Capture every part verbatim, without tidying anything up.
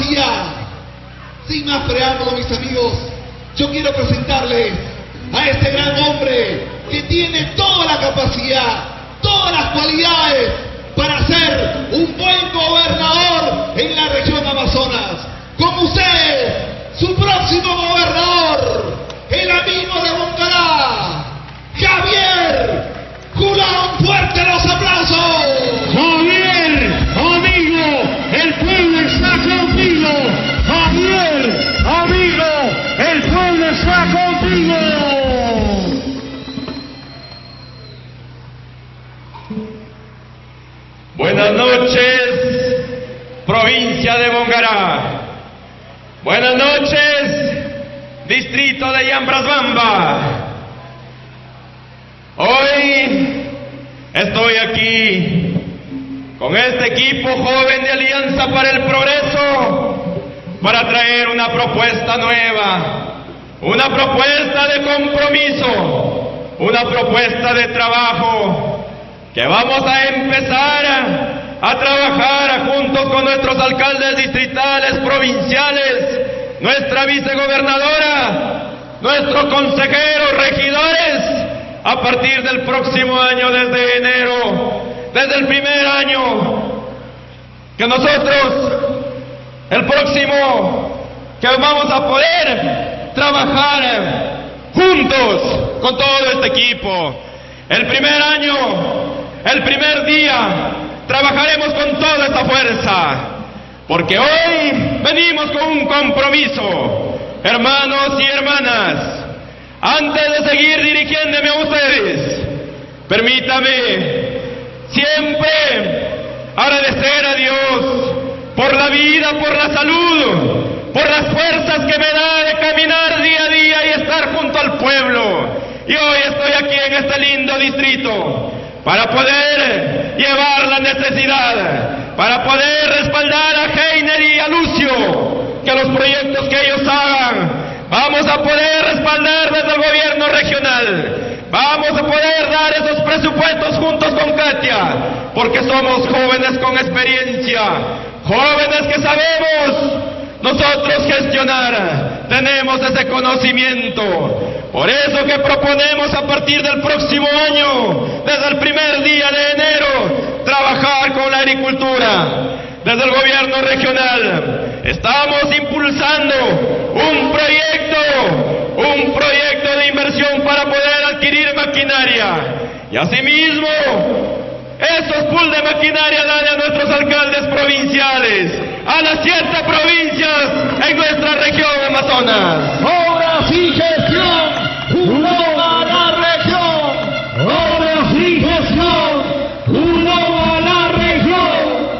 capacidad. Sin más preámbulo, mis amigos, yo quiero presentarles a este gran hombre que tiene toda la capacidad, todas las cualidades para ser un buen gobernador en la región Amazonas. Con ustedes, su próximo gobernador, el amigo de Bongará, Javier Julón. ¡Fuerte los aplausos! Javier, amigo, el pueblo está contigo. Javier, amigo, el pueblo está contigo. Buenas noches, provincia de Bongará. Buenas noches, distrito de Yambrasbamba. Hoy estoy aquí con este equipo joven de Alianza para el Progreso para traer una propuesta nueva, una propuesta de compromiso, una propuesta de trabajo que vamos a empezar a, a trabajar juntos con nuestros alcaldes distritales, provinciales, nuestra vicegobernadora, nuestros consejeros, regidores, a partir del próximo año, desde enero, desde el primer año, que nosotros, el próximo, que vamos a poder trabajar juntos con todo este equipo. El primer año, el primer día, trabajaremos con toda esta fuerza, porque hoy venimos con un compromiso, hermanos y hermanas. Antes de seguir dirigiéndome a ustedes, permítame siempre agradecer a Dios por la vida, por la salud, por las fuerzas que me da de caminar día a día y estar junto al pueblo. Y hoy estoy aquí en este lindo distrito para poder llevar la necesidad, para poder respaldar a Heiner y a Lucio, que los proyectos que ellos hagan vamos a poder respaldar desde el gobierno regional. Vamos a poder dar esos presupuestos juntos con Katia, porque somos jóvenes con experiencia, jóvenes que sabemos nosotros gestionar, tenemos ese conocimiento. Por eso que proponemos a partir del próximo año, desde el primer día de enero, trabajar con la agricultura. Desde el gobierno regional estamos impulsando un proyecto, un proyecto de inversión para poder adquirir maquinaria. Y asimismo, esos pools de maquinaria darle a nuestros alcaldes provinciales, a las siete provincias en nuestra región Amazonas. Obras y gestión, uno a la región. Obras y gestión, uno a la región.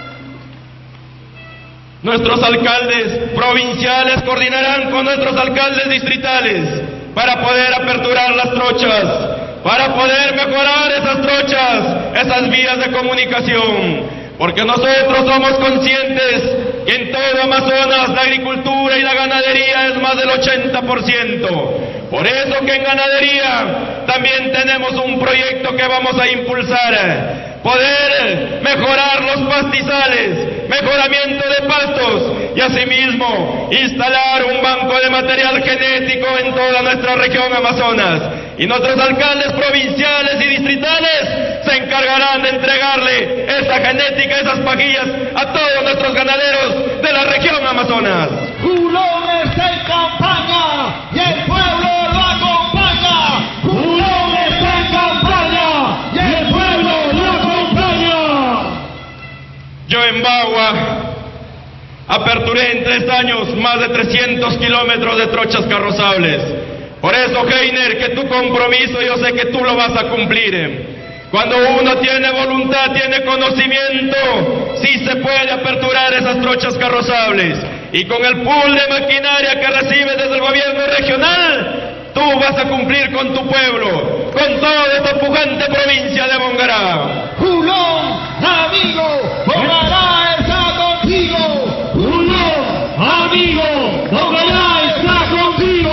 Nuestros alcaldes provinciales coordinarán con nuestros alcaldes distritales para poder aperturar las trochas, para poder mejorar esas trochas, esas vías de comunicación, porque nosotros somos conscientes que en todo Amazonas la agricultura y la ganadería es más del ochenta por ciento. Por eso que en ganadería también tenemos un proyecto que vamos a impulsar, poder mejorar los pastizales, mejoramiento de pastos y asimismo instalar un banco de material genético en toda nuestra región Amazonas. Y nuestros alcaldes provinciales y distritales se encargarán de entregarle esa genética, esas pajillas a todos nuestros ganaderos de la región Amazonas. Julón está en campaña y el pueblo lo acompaña. Julón está en campaña y el pueblo lo acompaña. Yo en Bagua aperturé en tres años más de trescientos kilómetros de trochas carrozables. Por eso, Heiner, que tu compromiso yo sé que tú lo vas a cumplir. Cuando uno tiene voluntad, tiene conocimiento, sí se puede aperturar esas trochas carrozables. Y con el pool de maquinaria que recibes desde el gobierno regional, tú vas a cumplir con tu pueblo, con toda esta pujante provincia de Bongará. Julón, amigo, Bongará está contigo. Julón, amigo, Bongará está contigo.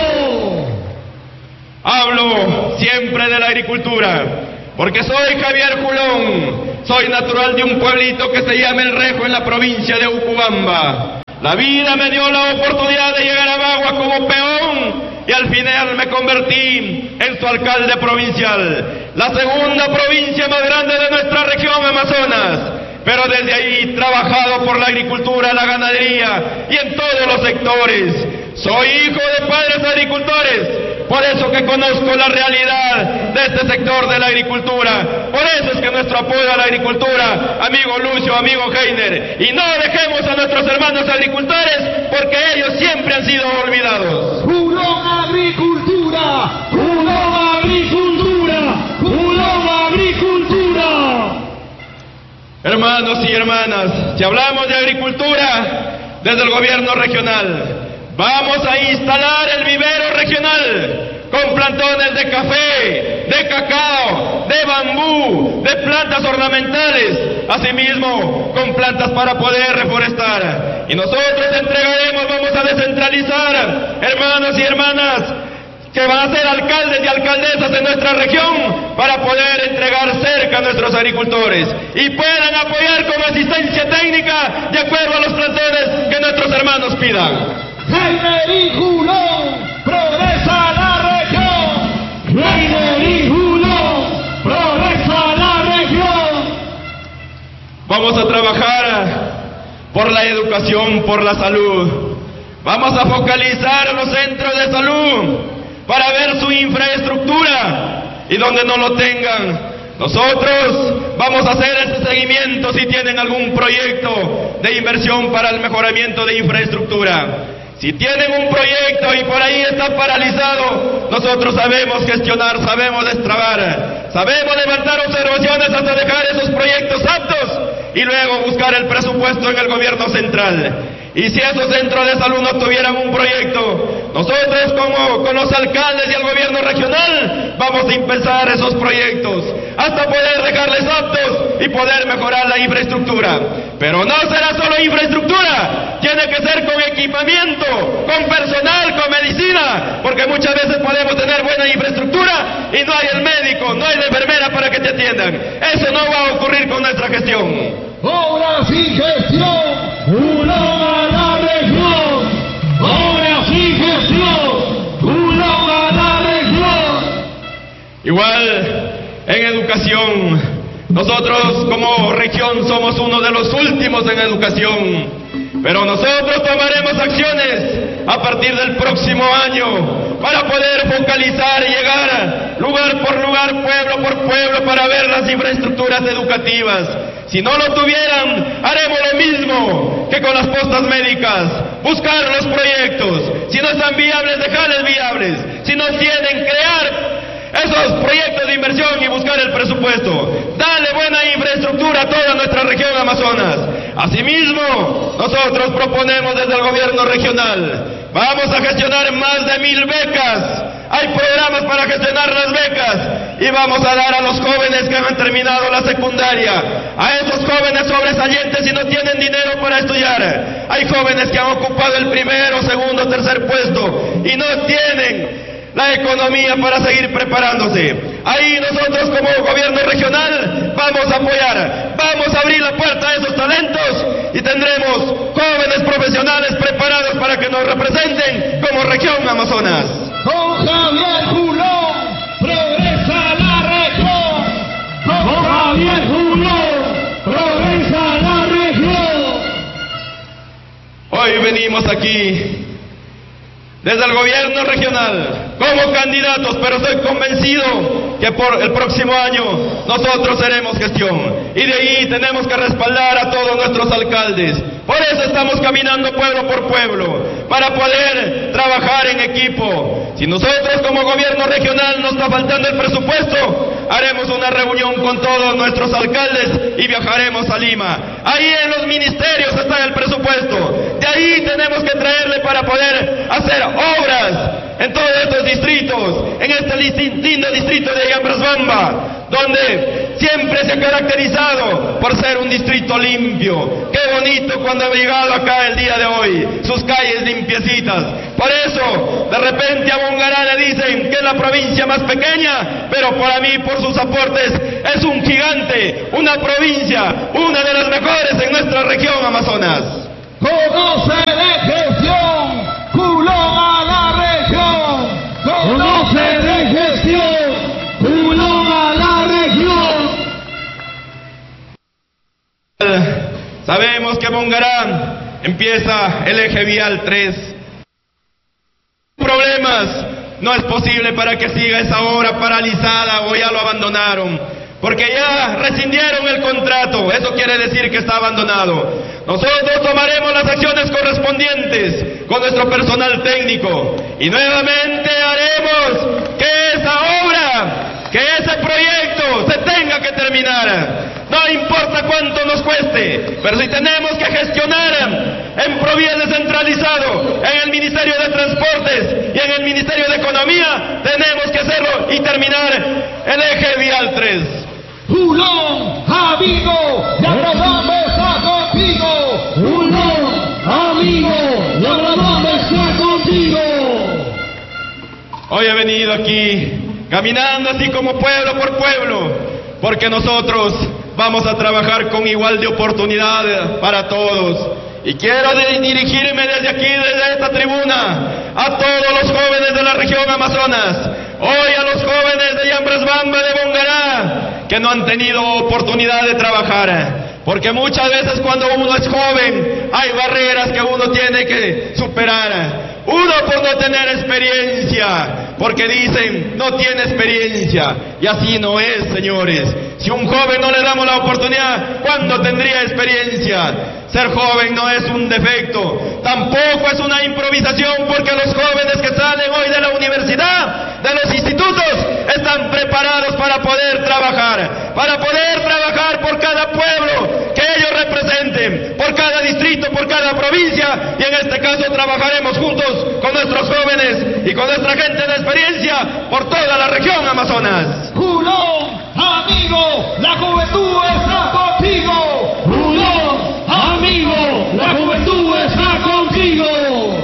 Hablo siempre de la agricultura, porque soy Javier Julón, soy natural de un pueblito que se llama El Rejo en la provincia de Ucubamba. La vida me dio la oportunidad de llegar a Bagua como peón y al final me convertí en su alcalde provincial, la segunda provincia más grande de nuestra región Amazonas. Pero desde ahí trabajado por la agricultura, la ganadería y en todos los sectores. Soy hijo de padres agricultores, por eso que conozco la realidad de este sector de la agricultura. Por eso es que nuestro apoyo a la agricultura, amigo Lucio, amigo Heiner, y no dejemos a nuestros hermanos agricultores porque ellos siempre han sido olvidados. ¡Pulón agricultura! ¡Pulón agricultura! ¡Pulón agricultura! Hermanos y hermanas, si hablamos de agricultura desde el gobierno regional, vamos a instalar el vivero regional con plantones de café, de cacao, de bambú, de plantas ornamentales, asimismo con plantas para poder reforestar. Y nosotros entregaremos, vamos a descentralizar, hermanos y hermanas, que van a ser alcaldes y alcaldesas de nuestra región para poder entregar cerca a nuestros agricultores y puedan apoyar con asistencia técnica de acuerdo a los plantones que nuestros hermanos pidan. Heiner y Julón, progresa la región. Heiner y Julón, progresa la región. Vamos a trabajar por la educación, por la salud. Vamos a focalizar los centros de salud para ver su infraestructura y donde no lo tengan, nosotros vamos a hacer ese seguimiento si tienen algún proyecto de inversión para el mejoramiento de infraestructura. Si tienen un proyecto y por ahí está paralizado, nosotros sabemos gestionar, sabemos destrabar, sabemos levantar observaciones hasta dejar esos proyectos aptos y luego buscar el presupuesto en el gobierno central. Y si esos centros de salud no tuvieran un proyecto, nosotros como con los alcaldes y el gobierno regional vamos a empezar esos proyectos hasta poder dejarles aptos y poder mejorar la infraestructura. Pero no será solo infraestructura, tiene que ser con equipamiento, con personal, con medicina, porque muchas veces podemos tener buena infraestructura y no hay el médico, no hay la enfermera para que te atiendan. Eso no va a ocurrir con nuestra gestión. Obras y gestión, Julón a la región. Obras y gestión, Julón a la región. Igual, en educación, nosotros como región somos uno de los últimos en educación, pero nosotros tomaremos acciones a partir del próximo año para poder focalizar y llegar lugar por lugar, pueblo por pueblo, para ver las infraestructuras educativas. Si no lo tuvieran, haremos lo mismo que con las postas médicas, buscar los proyectos. Si no están viables, dejarles viables. Si no tienen, crear esos proyectos de inversión y buscar el presupuesto. Darle buena infraestructura a toda nuestra región Amazonas. Asimismo, nosotros proponemos desde el gobierno regional, vamos a gestionar más de mil becas. Hay programas para gestionar las becas y vamos a dar a los jóvenes que han terminado la secundaria, a esos jóvenes sobresalientes y no tienen dinero para estudiar. Hay jóvenes que han ocupado el primero, segundo, tercer puesto y no tienen la economía para seguir preparándose. Ahí nosotros como gobierno regional vamos a apoyar, vamos a abrir la puerta a esos talentos y tendremos jóvenes profesionales preparados para que nos representen como región Amazonas. Con Javier Julón, progresa la región. Con Javier Julón, progresa la región. Hoy venimos aquí desde el gobierno regional como candidatos, pero estoy convencido que por el próximo año nosotros haremos gestión y de ahí tenemos que respaldar a todos nuestros alcaldes. Por eso estamos caminando pueblo por pueblo, para poder trabajar en equipo. Si nosotros como gobierno regional nos está faltando el presupuesto, haremos una reunión con todos nuestros alcaldes y viajaremos a Lima. Ahí en los ministerios está el presupuesto, de ahí tenemos que traerle para poder hacer obras en todos estos distritos, en este lindo distrito de Yambrasbamba, donde siempre se ha caracterizado por ser un distrito limpio. Qué bonito cuando he llegado acá el día de hoy, sus calles limpiecitas. Por eso, de repente a Bongará le dicen que es la provincia más pequeña, pero para mí, por sus aportes, es un gigante, una provincia, una de las mejores en nuestra región Amazonas. Conoce Sabemos que Bongará empieza el eje vial tres. Problemas, no es posible para que siga esa obra paralizada o ya lo abandonaron, porque ya rescindieron el contrato, eso quiere decir que está abandonado. Nosotros tomaremos las acciones correspondientes con nuestro personal técnico y nuevamente haremos que esa obra, que ese proyecto se tenga que terminar. No importa cuánto nos cueste, pero si tenemos que gestionar en Provía descentralizado, en el Ministerio de Transportes y en el Ministerio de Economía, tenemos que hacerlo y terminar el eje vial tres. Julón, amigo, la Bamba está contigo. Julón, amigo, la Bamba está contigo. Hoy he venido aquí caminando así como pueblo por pueblo, porque nosotros vamos a trabajar con igual de oportunidad para todos. Y quiero dirigirme desde aquí, desde esta tribuna, a todos los jóvenes de la región Amazonas, hoy a los jóvenes de Llambresbamba, de Bongará, que no han tenido oportunidad de trabajar. Porque muchas veces cuando uno es joven, hay barreras que uno tiene que superar. Uno por no tener experiencia, porque dicen, no tiene experiencia, y así no es, señores. Si un joven no le damos la oportunidad, ¿cuándo tendría experiencia? Ser joven no es un defecto, tampoco es una improvisación, porque los jóvenes que salen hoy de la universidad, de los institutos, están preparados para poder trabajar, para poder trabajar por cada pueblo que ellos representen, por cada distrito, por cada provincia, y en este caso trabajaremos juntos con nuestros jóvenes y con nuestra gente de experiencia por toda la región Amazonas. Julón, amigo, la juventud está contigo. Julón, amigo, la juventud está contigo.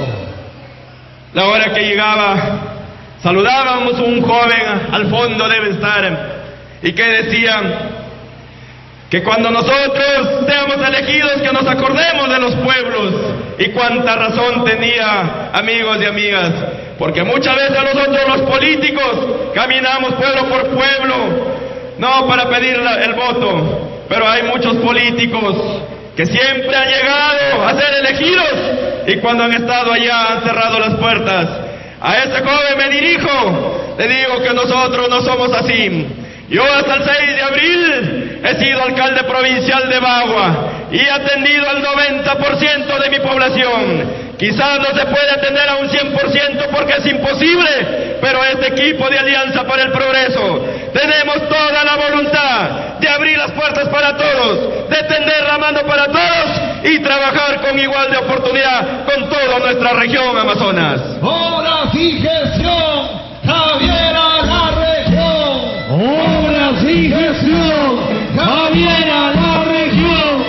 La hora que llegaba, saludábamos a un joven al fondo debe estar, y que decían que cuando nosotros seamos elegidos, que nos acordemos de los pueblos. Y cuánta razón tenía, amigos y amigas, porque muchas veces nosotros los políticos caminamos pueblo por pueblo, no para pedir la, el voto, pero hay muchos políticos que siempre han llegado a ser elegidos y cuando han estado allá han cerrado las puertas. A ese joven me dirijo, le digo que nosotros no somos así. Yo hasta el seis de abril he sido alcalde provincial de Bagua y he atendido al noventa por ciento de mi población. Quizás no se puede atender a un cien por ciento porque es imposible, pero este equipo de Alianza para el Progreso tenemos toda la voluntad de abrir las puertas para todos, de tender la mano para todos y trabajar con igual de oportunidad con toda nuestra región Amazonas. Obras y gestión, Javier a la región. Obras y gestión, Javier a la región.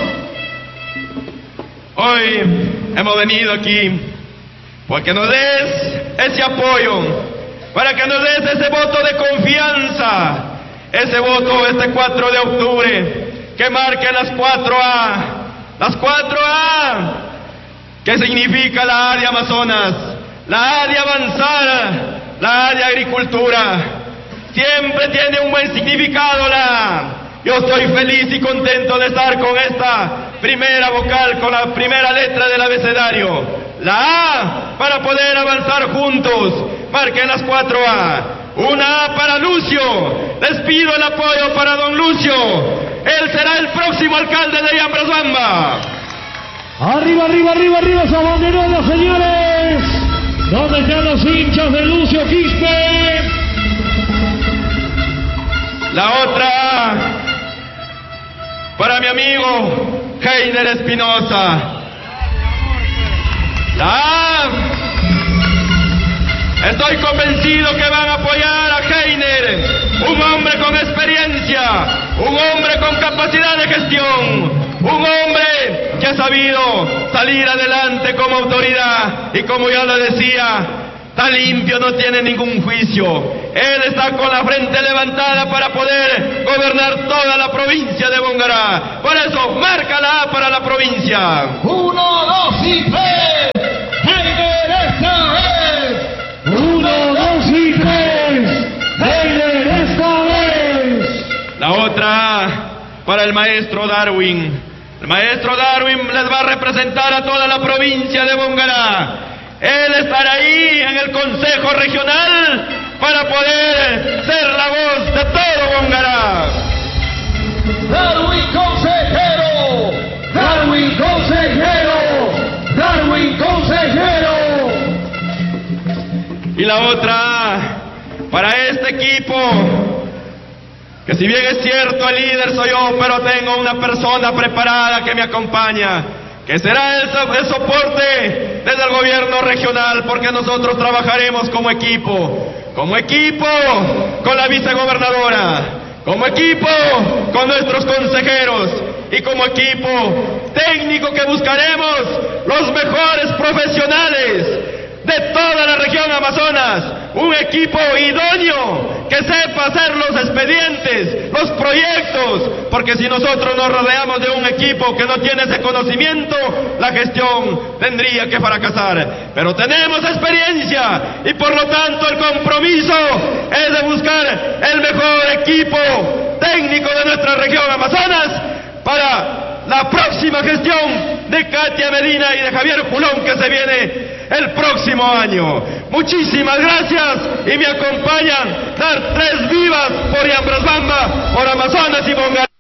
Hoy hemos venido aquí porque nos des ese apoyo, para que nos des ese voto de confianza, ese voto este cuatro de octubre, que marque las cuatro A, las cuatro A, que significa la A de Amazonas, la A de avanzar, la A de agricultura. Siempre tiene un buen significado la A. Yo estoy feliz y contento de estar con esta primera vocal, con la primera letra del abecedario. La A, para poder avanzar juntos. Marquen las cuatro A. Una A para Lucio. Les pido el apoyo para don Lucio. Él será el próximo alcalde de Llambresbamba. Arriba, arriba, arriba, arriba esa banderona, señores. ¿Dónde están los hinchas de Lucio Quispe? La otra para mi amigo Heiner Espinosa. La estoy convencido que van a apoyar a Heiner, un hombre con experiencia, un hombre con capacidad de gestión, un hombre que ha sabido salir adelante como autoridad y como ya lo decía, está limpio, no tiene ningún juicio. Él está con la frente levantada para poder gobernar toda la provincia de Bongará. Por eso, marca la A para la provincia. Uno, dos y tres. Heiner esta vez. Uno, dos y tres. Heiner esta vez. La otra A para el maestro Darwin. El maestro Darwin les va a representar a toda la provincia de Bongará. Él estará ahí en el Consejo Regional para poder ser la voz de todo Bongará. Darwin consejero, Darwin consejero, Darwin consejero. Y la otra, para este equipo, que si bien es cierto el líder soy yo, pero tengo una persona preparada que me acompaña, que será el, el soporte desde el gobierno regional, porque nosotros trabajaremos como equipo, como equipo con la vicegobernadora, como equipo con nuestros consejeros y como equipo técnico que buscaremos los mejores profesionales de toda la región Amazonas, un equipo idóneo que sepa hacer los expedientes, los proyectos, porque si nosotros nos rodeamos de un equipo que no tiene ese conocimiento, la gestión tendría que fracasar. Pero tenemos experiencia y por lo tanto el compromiso es de buscar el mejor equipo técnico de nuestra región Amazonas para la próxima gestión de Katia Medina y de Javier Julón que se viene el próximo año. Muchísimas gracias y me acompañan dar tres vivas por Yambrasbamba, por Amazonas y Bongará.